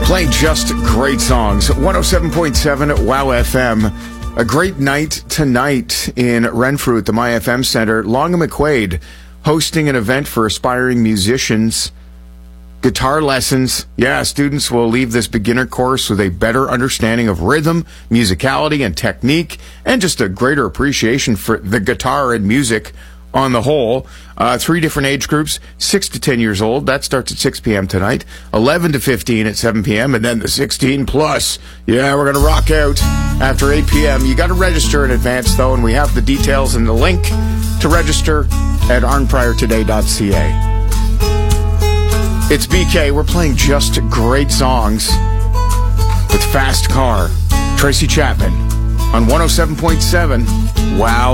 Playing just great songs. 107.7 Wow FM. A great night tonight in Renfrew at the My FM Center. Long and McQuaid hosting an event for aspiring musicians. Guitar lessons. Yeah, students will leave this beginner course with a better understanding of rhythm, musicality, and technique, and just a greater appreciation for the guitar and music on the whole. 3 different age groups, 6 to 10 years old. That starts at 6 p.m. tonight. 11 to 15 at 7 p.m. And then the 16 plus. Yeah, we're going to rock out after 8 p.m. You got to register in advance, though, and we have the details and the link to register at arnpriortoday.ca. It's BK. We're playing just great songs with Fast Car. Tracy Chapman on 107.7 Wow